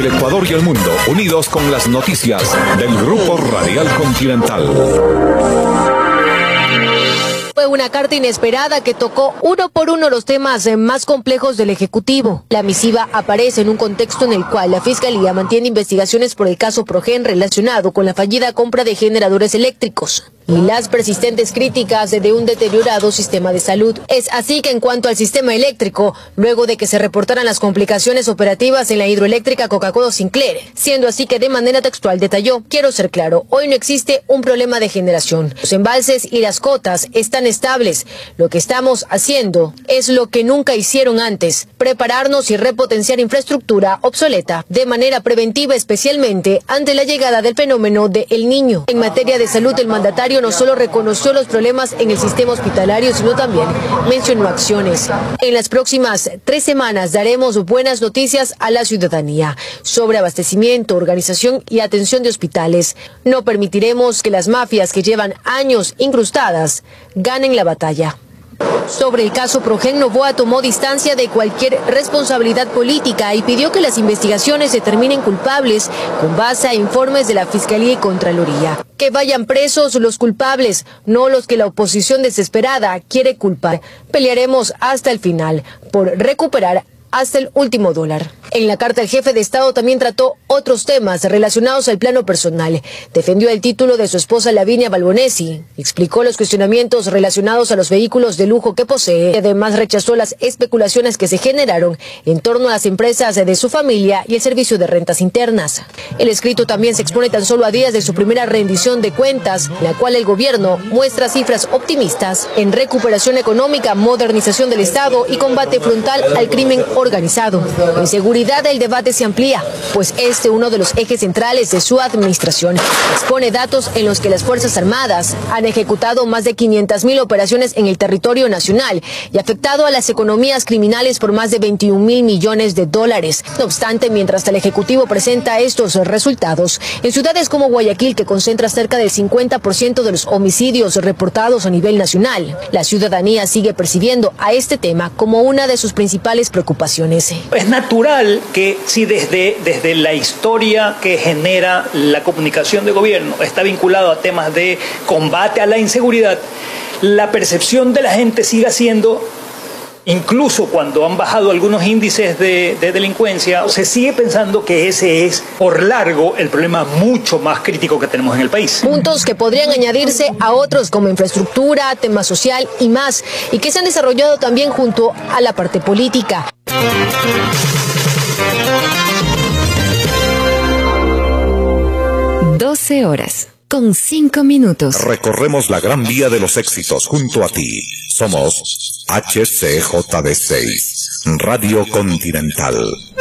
Ecuador y el mundo, unidos con las noticias del Grupo Radial Continental. Fue una carta inesperada que tocó uno por uno los temas más complejos del Ejecutivo. La misiva aparece en un contexto en el cual la Fiscalía mantiene investigaciones por el caso Progen relacionado con la fallida compra de generadores eléctricos y las persistentes críticas de un deteriorado sistema de salud. Es así que en cuanto al sistema eléctrico, luego de que se reportaran las complicaciones operativas en la hidroeléctrica Coca-Cola Sinclair, siendo así que de manera textual detalló: quiero ser claro, hoy no existe un problema de generación. Los embalses y las cotas están estables. Lo que estamos haciendo es lo que nunca hicieron antes: prepararnos y repotenciar infraestructura obsoleta de manera preventiva, especialmente ante la llegada del fenómeno de El Niño. En materia de salud, el mandatario no solo reconoció los problemas en el sistema hospitalario, sino también mencionó acciones. En las próximas 3 semanas daremos buenas noticias a la ciudadanía sobre abastecimiento, organización y atención de hospitales. No permitiremos que las mafias que llevan años incrustadas ganen la batalla. Sobre el caso Progen, Noboa tomó distancia de cualquier responsabilidad política y pidió que las investigaciones determinen culpables con base a informes de la Fiscalía y Contraloría. Que vayan presos los culpables, no los que la oposición desesperada quiere culpar. Pelearemos hasta el final por recuperar hasta el último dólar. En la carta, el jefe de Estado también trató otros temas relacionados al plano personal. Defendió el título de su esposa Lavinia Balbonesi, explicó los cuestionamientos relacionados a los vehículos de lujo que posee, y además rechazó las especulaciones que se generaron en torno a las empresas de su familia y el servicio de rentas internas. El escrito también se expone tan solo a días de su primera rendición de cuentas, en la cual el gobierno muestra cifras optimistas en recuperación económica, modernización del Estado y combate frontal al crimen organizado. En seguridad, el debate se amplía, pues uno de los ejes centrales de su administración expone datos en los que las Fuerzas Armadas han ejecutado más de 500.000 operaciones en el territorio nacional y afectado a las economías criminales por más de 21.000 millones de dólares. No obstante, mientras el Ejecutivo presenta estos resultados, en ciudades como Guayaquil, que concentra cerca del 50% de los homicidios reportados a nivel nacional, la ciudadanía sigue percibiendo a este tema como una de sus principales preocupaciones. Es natural que si desde la historia que genera la comunicación de gobierno está vinculado a temas de combate a la inseguridad, la percepción de la gente siga siendo, incluso cuando han bajado algunos índices de delincuencia, se sigue pensando que ese es por largo el problema mucho más crítico que tenemos en el país. Puntos que podrían añadirse a otros como infraestructura, tema social y más, y que se han desarrollado también junto a la parte política. 12:05. Recorremos la gran vía de los éxitos junto a ti. Somos HCJB6, Radio Continental.